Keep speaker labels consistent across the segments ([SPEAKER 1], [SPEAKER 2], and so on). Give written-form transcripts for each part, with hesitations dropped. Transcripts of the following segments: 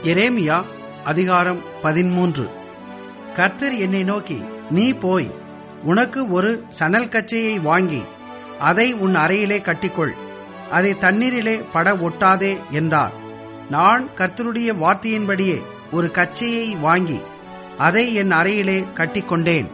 [SPEAKER 1] எரேமியா அதிகாரம் 13. கர்த்தர் என்னை நோக்கி, நீ போய் உனக்கு ஒரு சணல் கச்சையை வாங்கி அதை உன் அறையிலே கட்டிக்கொள், அதை தண்ணீரிலே பட ஒட்டாதே என்றார். நான் கர்த்தருடைய வார்த்தையின்படியே ஒரு கச்சையை வாங்கி அதை என் அறையிலே கட்டிக்கொண்டேன்.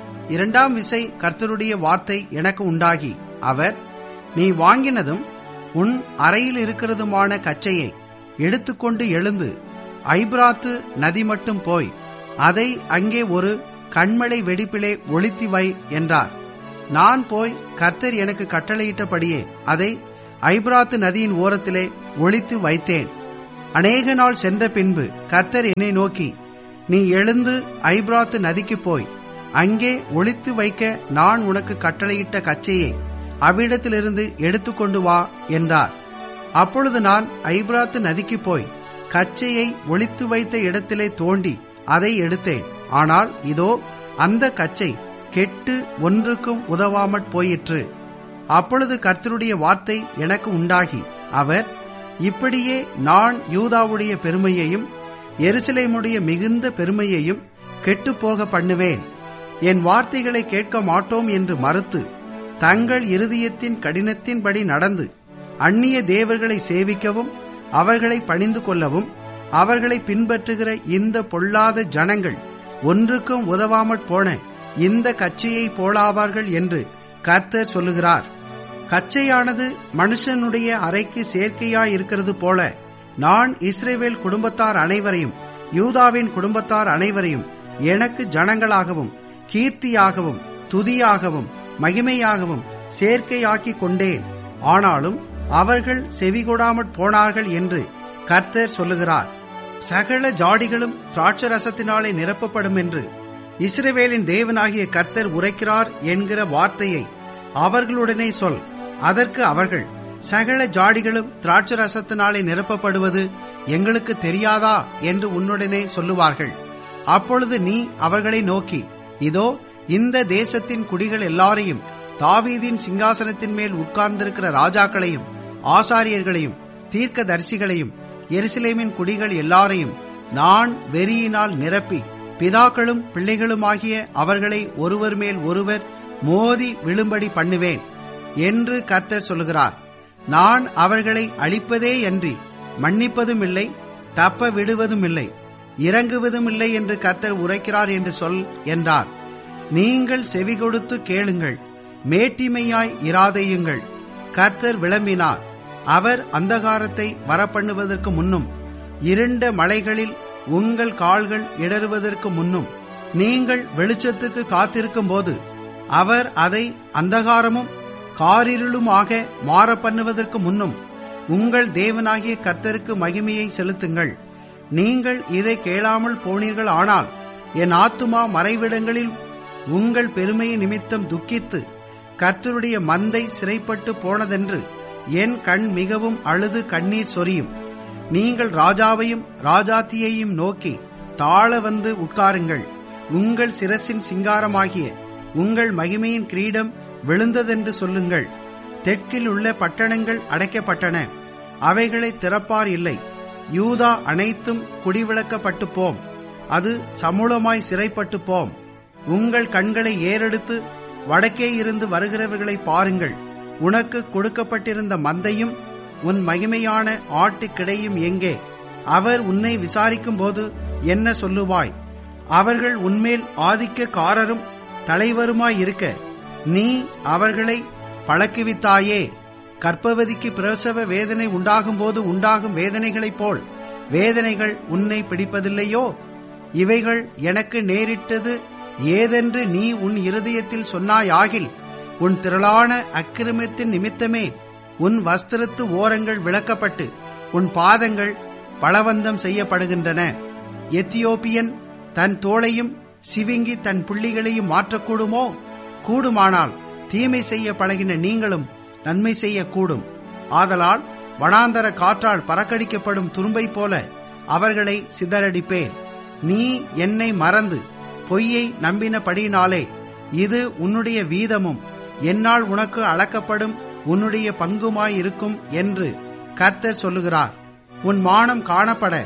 [SPEAKER 1] 2ஆம் விசை கர்த்தருடைய வார்த்தை எனக்கு உண்டாகி, அவர், நீ வாங்கினதும் உன் அறையில் இருக்கிறதுமான கச்சையை எடுத்துக்கொண்டு எழுந்து ஐபிராத்து நதி மட்டும் போய் அதை அங்கே ஒரு கண்மலை வெடிப்பிலே ஒளித்து வை என்றார். நான் போய் கர்த்தர் எனக்கு கட்டளையிட்டபடியே அதை ஐபிராத்து நதியின் ஓரத்திலே ஒளித்து வைத்தேன். அநேக நாள் சென்ற பின்பு கர்த்தர் என்னை நோக்கி, நீ எழுந்து ஐபிராத்து நதிக்கு போய் அங்கே ஒளித்து வைக்க நான் உனக்கு கட்டளையிட்ட கச்சையை அவ்விடத்திலிருந்து எடுத்துக்கொண்டு வா என்றார். அப்பொழுது நான் ஐபிராத்து நதிக்கு போய் கச்சையை ஒளித்து வைத்த இடத்திலே தோண்டி அதை எடுத்தேன். ஆனால் இதோ, அந்த கச்சை கெட்டு ஒன்றுக்கும் உதவாமற் போயிற்று. அப்பொழுது கர்த்தருடைய வார்த்தை எனக்கு உண்டாகி, அவர், இப்படியே நான் யூதாவுடைய பெருமையையும் எருசலேமுடைய மிகுந்த பெருமையையும் கெட்டுப்போக பண்ணுவேன். என் வார்த்தைகளை கேட்க மாட்டோம் என்று மறுத்து தங்கள் இருதயத்தின் கடினத்தின்படி நடந்து அந்நிய தேவர்களை சேவிக்கவும் அவர்களை பணிந்து கொள்ளவும் அவர்களை பின்பற்றுகிற இந்த பொல்லாத ஜனங்கள் ஒன்றுக்கும் உதவாமற் போன இந்த கச்சையை போலாவார்கள் என்று கர்த்தர் சொல்லுகிறார். கச்சையானது மனுஷனுடைய அறைக்கு சேர்க்கையாயிருக்கிறது போல நான் இஸ்ரவேல் குடும்பத்தார் அனைவரையும் யூதாவின் குடும்பத்தார் அனைவரையும் எனக்கு ஜனங்களாகவும் கீர்த்தியாகவும் துதியாகவும் மகிமையாகவும் சேர்க்கையாக்கி கொண்டேன். ஆனாலும் அவர்கள் செவிகொடாமற் போனார்கள் என்று கர்த்தர் சொல்லுகிறார். சகல ஜாடிகளும் திராட்சரசத்தினாலே நிரப்பப்படும் என்று இஸ்ரவேலின் தேவனாகிய கர்த்தர் உரைக்கிறார் என்கிற வார்த்தையை அவர்களுடனே சொல். அதற்கு அவர்கள், சகல ஜாடிகளும் திராட்சரசத்தினாலே நிரப்பப்படுவது எங்களுக்கு தெரியாதா என்று உன்னுடனே சொல்லுவார்கள். அப்பொழுது நீ அவர்களை நோக்கி, இதோ, இந்த தேசத்தின் குடிகள் எல்லாரையும் தாவீதின் சிங்காசனத்தின் மேல் உட்கார்ந்திருக்கிற ராஜாக்களையும் ஆசாரியர்களையும் தீர்க்கதரிசிகளையும் எருசலேமின் குடிகள் எல்லாரையும் நான் வெறியினால் நிரப்பி பிதாக்களும் பிள்ளைகளுமாகிய அவர்களை ஒருவர் மேல் ஒருவர் மோதி விழும்படி பண்ணுவேன் என்று கர்த்தர் சொல்லுகிறார். நான் அவர்களை அழிப்பதேயன்றி மன்னிப்பதும் இல்லை, தப்ப விடுவதும் இல்லை, இறங்குவதும் இல்லை என்று கர்த்தர் உரைக்கிறார் என்று சொல் என்றார். நீங்கள் செவி கொடுத்து கேளுங்கள், மேட்டிமையாய் இராதேயுங்கள். கர்த்தர் விளம்பினார். அவர் அந்தகாரத்தை வரப்பண்ணுவதற்கு முன்னும் இருண்ட மலைகளில் உங்கள் கால்கள் இடறுவதற்கு முன்னும் நீங்கள் வெளிச்சத்துக்கு காத்திருக்கும் போது அவர் அதை அந்தகாரமும் காரிருளுமாக மாறப்பண்ணுவதற்கு முன்னும் உங்கள் தேவனாகிய கர்த்தருக்கு மகிமையை செலுத்துங்கள். நீங்கள் இதை கேளாமல் போனீர்கள் ஆனால் என் ஆத்துமா மறைவிடங்களில் உங்கள் பெருமையை நிமித்தம் துக்கித்து கர்த்தருடைய மந்தை சிறைப்பட்டு போனதென்று என் கண் மிகவும் அழுது கண்ணீர் சொரியும். நீங்கள் ராஜாவையும் ராஜாத்தியையும் நோக்கி தாழ வந்து உட்காருங்கள். உங்கள் சிரசின் சிங்காரமாகிய உங்கள் மகிமையின் கிரீடம் விழுந்ததென்று சொல்லுங்கள். தெற்கில் உள்ள பட்டணங்கள் அடைக்கப்பட்டன, அவைகளை திறப்பார் இல்லை. யூதா அனைத்தும் குடிவிளக்கப்பட்டு போம், அது சமூலமாய் சிறைப்பட்டு போம். உங்கள் கண்களை ஏறெடுத்து வடக்கே இருந்து வருகிறவர்களை பாருங்கள். உனக்கு கொடுக்கப்பட்டிருந்த மந்தையும் உன் மகிமையான ஆட்டுக்கிடையும் எங்கே? அவர் உன்னை விசாரிக்கும் போது என்ன சொல்லுவாய்? அவர்கள் உன்மேல் ஆதிக்கக்காரரும் தலைவருமாயிருக்க நீ அவர்களை பழக்குவித்தாயே. கர்ப்பவதிக்கு பிரசவ வேதனை உண்டாகும் போது உண்டாகும் வேதனைகளைப் போல் வேதனைகள் உன்னை பிடிப்பதில்லையோ? இவைகள் எனக்கு நேரிட்டது ஏதென்று நீ உன் இருதயத்தில் சொன்னாயாகில், உன் திரளான அக்கிரமத்தின் நிமித்தமே உன் வஸ்திரத்து ஓரங்கள் விளக்கப்பட்டு உன் பாதங்கள் பலவந்தம் செய்யப்படுகின்றன. எத்தியோப்பியன் தன் தோளையும் சிவிங்கி தன் புள்ளிகளையும் மாற்றக்கூடுமோ? கூடுமானால் தீமை செய்ய பழகின நீங்களும் நன்மை செய்யக்கூடும். ஆதலால் வனாந்தர காற்றால் பறக்கடிக்கப்படும் துரும்பை போல அவர்களை சிதறடிப்பேன். நீ என்னை மறந்து பொய்யை நம்பினபடியினாலே இது உன்னுடைய வீதமும் என்னால் உனக்கு அளக்கப்படும் உன்னுடைய பங்குமாயிருக்கும் என்று கர்த்தர் சொல்லுகிறார். உன் மானம் காணப்பட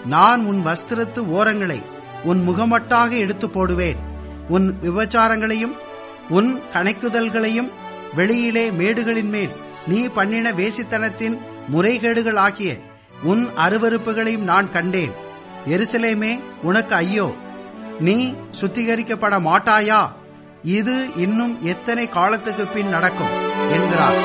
[SPEAKER 1] நான் உன் வஸ்திரத்து ஓரங்களை உன் முகமட்டாக எடுத்து போடுவேன். உன் விபச்சாரங்களையும் உன் கணைக்குதல்களையும் வெளியிலே மேடுகளின் மேல் நீ பண்ணின வேசித்தனத்தின் முறைகேடுகள் ஆகிய உன் அருவருப்புகளையும் நான் கண்டேன். எருசலேமே, உனக்கு ஐயோ! நீ சுத்திகரிக்கப்பட மாட்டாயா? இது இன்னும் எத்தனை காலத்துக்கு பின் நடக்கும் என்கிறார்.